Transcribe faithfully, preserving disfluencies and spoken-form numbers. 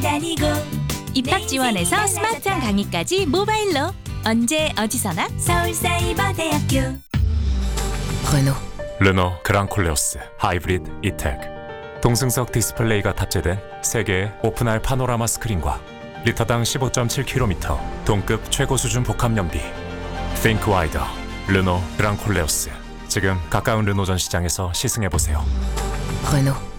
다니고 입학 지원에서 스마트한 강의까지 모바일로 언제 어디서나 서울사이버대학교 르노 르노 그랑콜레오스 하이브리드 이텍. 동승석 디스플레이가 탑재된 세 개의 오픈할 파노라마 스크린과 리터당 십오 점 칠 킬로미터 동급 최고 수준 복합 연비. Think Wider 르노 그랑콜레오스. 지금 가까운 르노 전 시장에서 시승해 보세요. 르노